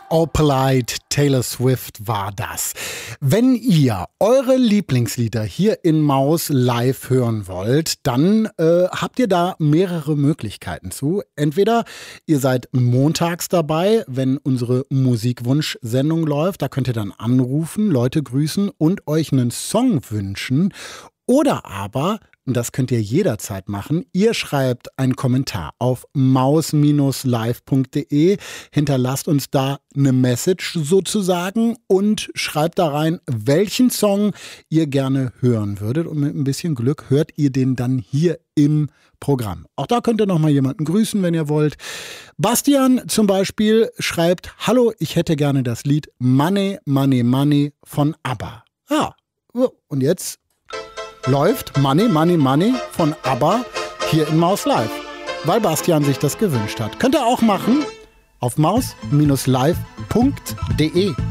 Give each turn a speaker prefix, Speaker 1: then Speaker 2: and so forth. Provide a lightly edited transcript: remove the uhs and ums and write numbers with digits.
Speaker 1: Opalite, Taylor Swift war das. Wenn ihr eure Lieblingslieder hier in Maus live hören wollt, dann habt ihr da mehrere Möglichkeiten zu. Entweder ihr seid montags dabei, wenn unsere Musikwunsch-Sendung läuft. Da könnt ihr dann anrufen, Leute grüßen und euch einen Song wünschen. Oder aber, und das könnt ihr jederzeit machen, ihr schreibt einen Kommentar auf maus-live.de, hinterlasst uns da eine Message sozusagen und schreibt da rein, welchen Song ihr gerne hören würdet. Und mit ein bisschen Glück hört ihr den dann hier im Programm. Auch da könnt ihr nochmal jemanden grüßen, wenn ihr wollt. Bastian zum Beispiel schreibt, hallo, ich hätte gerne das Lied Money, Money, Money von ABBA. Ja, und jetzt läuft Money, Money, Money von ABBA hier in Maus Live, weil Bastian sich das gewünscht hat. Könnt ihr auch machen auf maus-live.de.